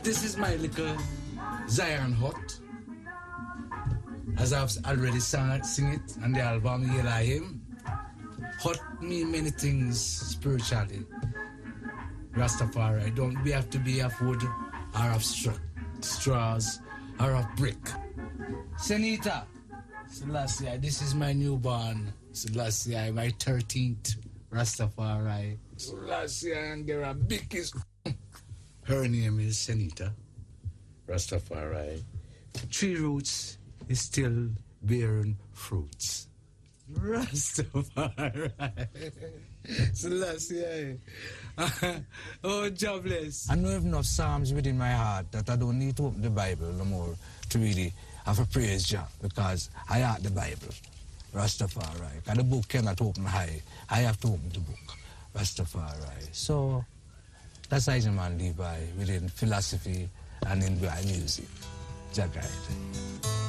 This is my little Zion hut. As I've already sing it on the album, Here I Am. Hut mean many things spiritually. Rastafari. Don't we have to be of wood or of straws or of brick. Senita, Selassie, this is my newborn. Selassie, my 13th Rastafari. Selassie and there are biggest. Her name is Senita Rastafari. Tree roots is still bearing fruits. Rastafari. Selassie. Oh, jobless. I know I have enough Psalms within my heart that I don't need to open the Bible no more to really have a praise job because I have the Bible. Rastafari. Because the book cannot open high. I have to open the book. Rastafari. So that's how man live by within philosophy and in by music. Jah guide.